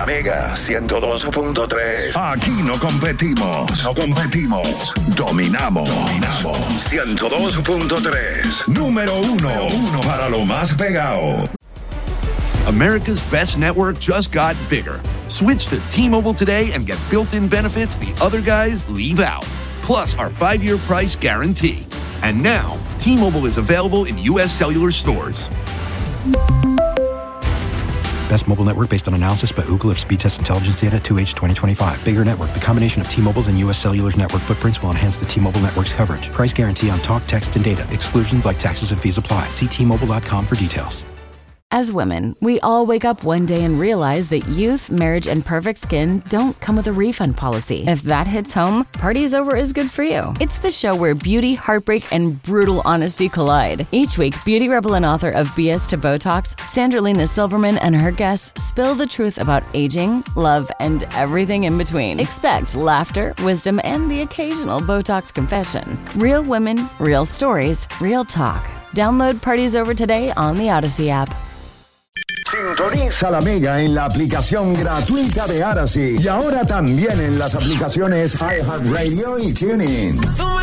La Mega 102.3. Aquí no competimos. Dominamos. 102.3. Número uno para lo más pegado. America's best network just got bigger. Switch to T-Mobile today and get built-in benefits the other guys leave out. Plus our 5-year price guarantee. And now, T-Mobile is available in U.S. cellular stores. Best mobile network based on analysis by Ookla of speed test intelligence data 2H 2025. Bigger network. The combination of T-Mobile's and U.S. Cellular's network footprints will enhance the T-Mobile network's coverage. Price guarantee on talk, text, and data. Exclusions like taxes and fees apply. See T-Mobile.com for details. As women, we all wake up one day and realize that youth, marriage, and perfect skin don't come with a refund policy. If that hits home, Party's Over is good for you. It's the show where beauty, heartbreak, and brutal honesty collide. Each week, beauty rebel and author of BS to Botox, Sandra Silverman, and her guests spill the truth about aging, love, and everything in between. Expect laughter, wisdom, and the occasional Botox confession. Real women, real stories, real talk. Download Party's Over today on the Odyssey app. Sintoniza La Mega en la aplicación gratuita de Odyssey y ahora también en las aplicaciones iHeartRadio y TuneIn.